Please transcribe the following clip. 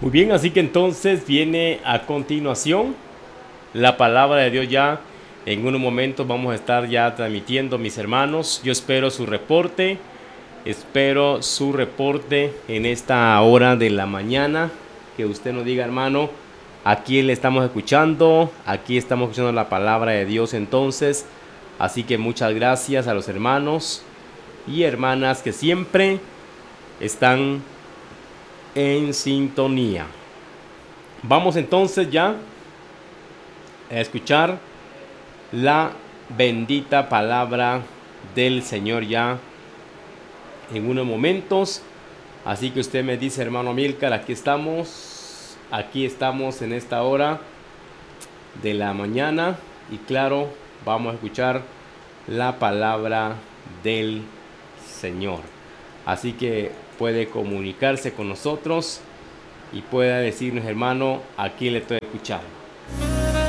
Muy bien, así que entonces viene a continuación la palabra de Dios ya. En unos momentos vamos a estar ya transmitiendo, mis hermanos. Yo espero su reporte en esta hora de la mañana. Que usted nos diga, hermano, aquí le estamos escuchando, aquí estamos escuchando la palabra de Dios entonces. Así que muchas gracias a los hermanos y hermanas que siempre están en sintonía. Vamos entonces ya a escuchar la bendita palabra del Señor ya en unos momentos. Así que usted me dice, hermano Milcar, aquí estamos en esta hora de la mañana y claro, vamos a escuchar la palabra del Señor. Así que puede comunicarse con nosotros y pueda decirnos, hermano, aquí le estoy escuchando.